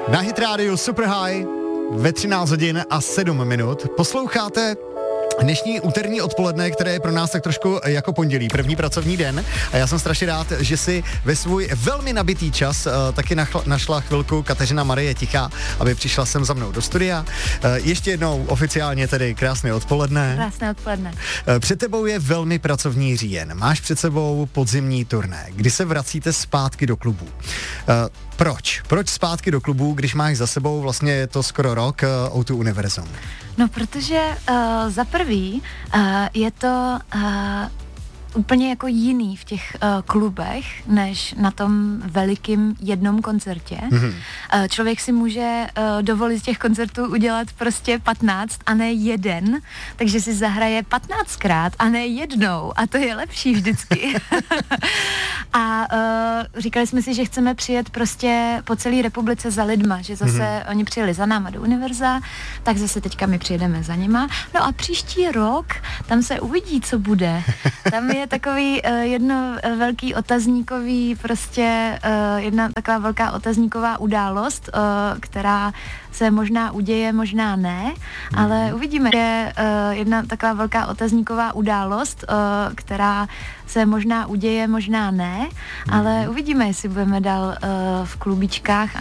Na Hit Radio Super High ve 13 hodin a 7 minut posloucháte dnešní úterní odpoledne, které je pro nás tak trošku jako pondělí, první pracovní den, a já jsem strašně rád, že si ve svůj velmi nabitý čas taky našla chvilku Kateřina Marie Tichá, aby přišla sem za mnou do studia. Ještě jednou oficiálně tedy krásné odpoledne. Krásné odpoledne. Před tebou je velmi pracovní říjen. Máš před sebou podzimní turné, kdy se vracíte zpátky do klubů. Proč? Proč zpátky do klubů, když máš za sebou vlastně je to skoro rok O2 Univerzum? No, protože za prvý je to úplně jako jiný v těch klubech, než na tom velikým jednom koncertě. Mm-hmm. Člověk si může dovolit z těch koncertů udělat prostě 15 a ne jeden, takže si zahraje 15krát a ne jednou a to je lepší vždycky. A říkali jsme si, že chceme přijet prostě po celé republice za lidma, že zase oni přijeli za náma do Univerza, tak zase teďka my přijedeme za nima. No a příští rok tam se uvidí, co bude. Tam je takový jedno velký otazníkový, prostě jedna taková velká otazníková událost, která se možná uděje, možná ne, ale uvidíme. Je jedna taková velká otazníková událost, která se možná uděje, možná ne, ale uvidíme, jestli budeme dál v klubičkách